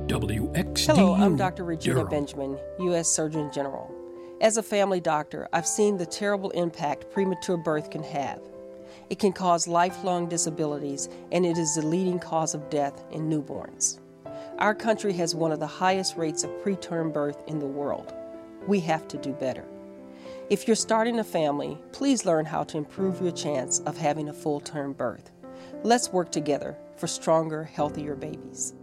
WXDU. Hello, I'm Dr. Regina Durham. Benjamin, U.S. Surgeon General. As a family doctor, I've seen the terrible impact premature birth can have. It can cause lifelong disabilities, and it is the leading cause of death in newborns. Our country has one of the highest rates of preterm birth in the world. We have to do better. If you're starting a family, please learn how to improve your chance of having a full-term birth. Let's work together for stronger, healthier babies.